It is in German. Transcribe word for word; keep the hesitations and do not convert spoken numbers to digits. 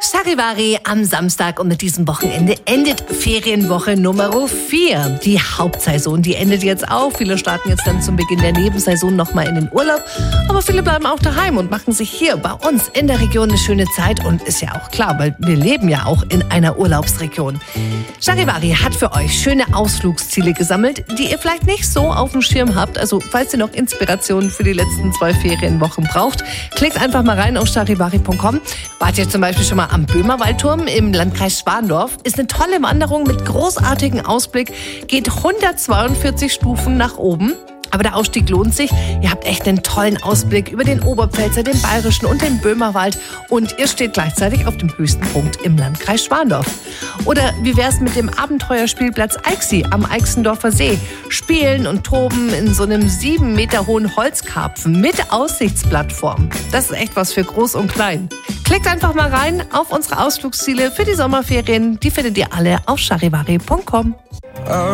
Charivari am Samstag und mit diesem Wochenende endet Ferienwoche Nummer vier. Die Hauptsaison, die endet jetzt auch. Viele starten jetzt dann zum Beginn der Nebensaison nochmal in den Urlaub. Aber viele bleiben auch daheim und machen sich hier bei uns in der Region eine schöne Zeit. Und ist ja auch klar, weil wir leben ja auch in einer Urlaubsregion. Charivari hat für euch schöne Ausflugsziele gesammelt, die ihr vielleicht nicht so auf dem Schirm habt. Also falls ihr noch Inspirationen für die letzten zwei Ferienwochen braucht, klickt einfach mal rein auf charivari punkt com. Wart ihr zum Beispiel schon mal am Böhmerwaldturm im Landkreis Schwandorf? Ist eine tolle Wanderung mit großartigem Ausblick, geht hundertzweiundvierzig Stufen nach oben. Aber der Ausstieg lohnt sich. Ihr habt echt einen tollen Ausblick über den Oberpfälzer, den Bayerischen und den Böhmerwald. Und ihr steht gleichzeitig auf dem höchsten Punkt im Landkreis Schwandorf. Oder wie wär's mit dem Abenteuerspielplatz Eichsee am Eichsendorfer See? Spielen und toben in so einem sieben Meter hohen Holzkarpfen mit Aussichtsplattform. Das ist echt was für Groß und Klein. Klickt einfach mal rein auf unsere Ausflugsziele für die Sommerferien. Die findet ihr alle auf charivari punkt com.